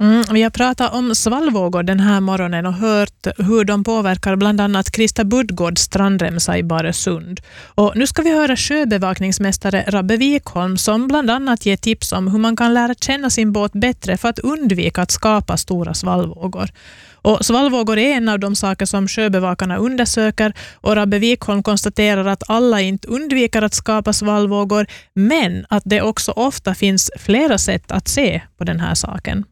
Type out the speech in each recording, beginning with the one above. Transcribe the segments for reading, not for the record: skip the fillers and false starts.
Vi har pratat om svallvågor den här morgonen och hört hur de påverkar bland annat Krista Budgårds strandremsa i Baresund. Och nu ska vi höra sjöbevakningsmästare Rabbe Wikholm som bland annat ger tips om hur man kan lära känna sin båt bättre för att undvika att skapa stora svallvågor. Och svallvågor är en av de saker som sjöbevakarna undersöker, och Rabbe Wikholm konstaterar att alla inte undviker att skapa svallvågor, men att det också ofta finns flera sätt att se på den här saken.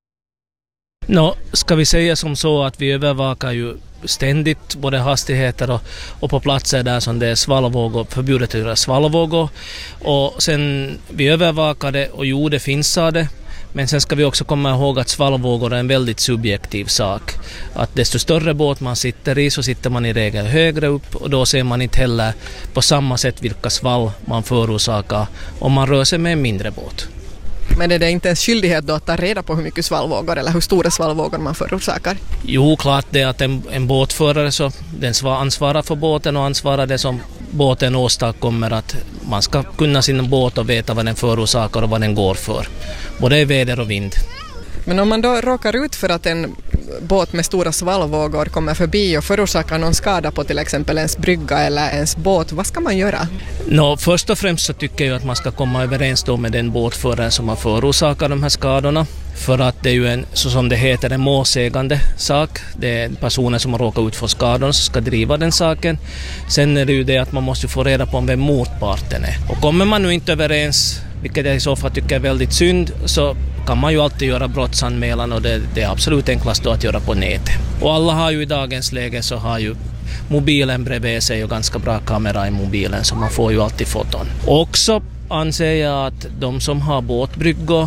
Ska vi säga som så att vi övervakar ju ständigt både hastigheter och på platser där som det är svallvågor, förbjudet att göra svallvågor. Och sen vi övervakar det, och det finns det. Men sen ska vi också komma ihåg att svallvågor är en väldigt subjektiv sak. Att desto större båt man sitter i så sitter man i regel högre upp, och då ser man inte heller på samma sätt vilka svall man förorsakar om man rör sig med en mindre båt. Men är det inte en skyldighet då att ta reda på hur mycket svallvågor eller hur stora svallvågor man förorsakar? Jo, klart det att en båtförare så den ansvarar för båten och ansvarar det som båten åstadkommer, att man ska kunna sin båt och veta vad den förorsakar och vad den går för. Både väder och vind. Men om man då råkar ut för att en båt med stora svallvågor kommer förbi och förorsakar någon skada på till exempel ens brygga eller ens båt, vad ska man göra? Först och främst så tycker jag att man ska komma överens då med den båtföraren som har förorsakat de här skadorna. För att det är ju så som det heter, en målsägande sak. Det är personer som har råkat ut för skador som ska driva den saken. Sen är det ju det att man måste få reda på vem motparten är. Och kommer man nu inte överens, vilket jag i så fall tycker är väldigt synd, så kan man ju alltid göra brottsanmälan, och det är absolut enklast då att göra på nätet. Och alla har ju i dagens läge så har ju mobilen bredvid sig och ganska bra kamera i mobilen, så man får ju alltid foton. Också anser jag att de som har båtbryggor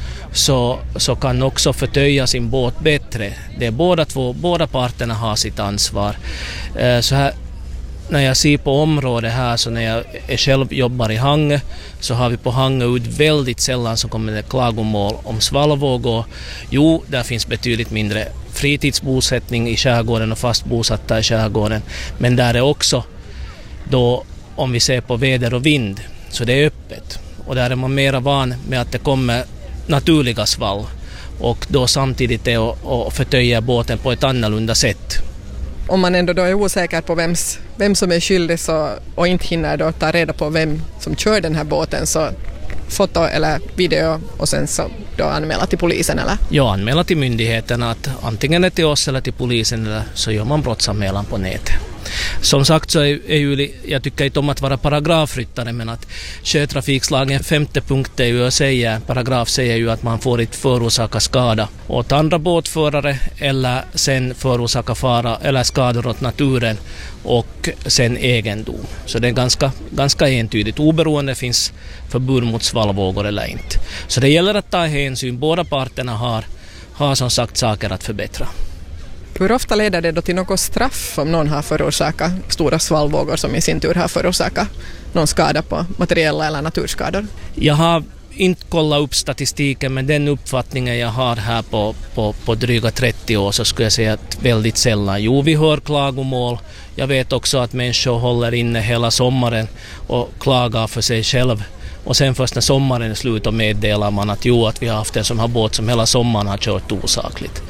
så kan också förtöja sin båt bättre. Det är båda parterna har sitt ansvar. Så här, när jag ser på området här, så när jag själv jobbar i Hangö, så har vi på Hangö ut väldigt sällan så kommer det klagomål om svallvågor. Jo, där finns betydligt mindre fritidsbosättning i skärgården och fast bosatta i skärgården. Men där är också då, om vi ser på väder och vind, så det är öppet. Och där är man mera van med att det kommer naturliga svall. Och då samtidigt är att förtöja båten på ett annorlunda sätt. Om man ändå då är osäker på vem som är skyldig och inte hinner då ta reda på vem som kör den här båten, så foto eller video och sen så då anmäla till polisen, eller? Ja, anmäla till myndigheterna, att antingen är till oss eller till polisen, eller så gör man brottsanmälan på nätet. Som sagt så är ju, jag tycker inte om att vara paragrafryttare, men att sjötrafikslagen 5:e punkt är ju paragraf säger ju att man får inte förorsaka skada åt andra båtförare eller sen förorsaka fara eller skador åt naturen och sen egendom. Så det är ganska entydigt, oberoende finns förbud mot svallvågor eller inte. Så det gäller att ta hänsyn, båda parterna har som sagt saker att förbättra. Hur ofta leder det då till något straff om någon har förorsakat stora svallvågor som i sin tur har förorsakat någon skada på materiella eller naturskador? Jag har inte kollat upp statistiken, men den uppfattningen jag har här på dryga 30 år så skulle jag säga att väldigt sällan. Jo, vi hör klagomål. Jag vet också att människor håller inne hela sommaren och klagar för sig själv. Och sen först när sommaren är slut och meddelar man att att vi har haft en som har båt som hela sommaren har kört osakligt.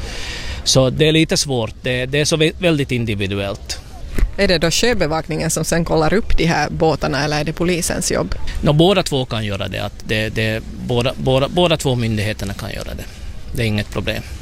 Så det är lite svårt, det är så väldigt individuellt. Är det då sjöbevakningen som sen kollar upp de här båtarna, eller är det polisens jobb? Båda två kan göra det, båda två myndigheterna kan göra det. Det är inget problem.